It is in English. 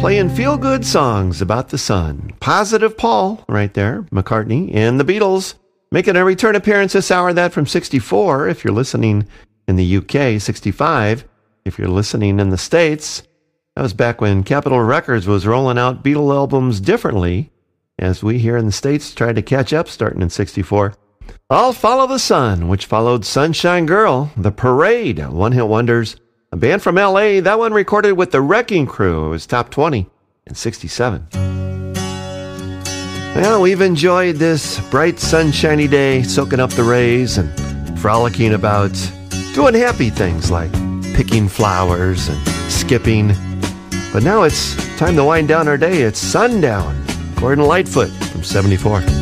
playing feel-good songs about the sun. Positive Paul, right there, McCartney, and the Beatles, making a return appearance this hour. That from 64, if you're listening in the UK, 65, if you're listening in the States. That was back when Capitol Records was rolling out Beatle albums differently, as we here in the States tried to catch up starting in 64. I'll Follow the Sun, which followed Sunshine Girl, The Parade, one-hit wonders. A band from L.A., that one recorded with the Wrecking Crew. It was top 20 in 67. Well, we've enjoyed this bright, sunshiny day, soaking up the rays and frolicking about doing happy things like picking flowers and skipping. But now it's time to wind down our day. It's sundown. Gordon Lightfoot from 74.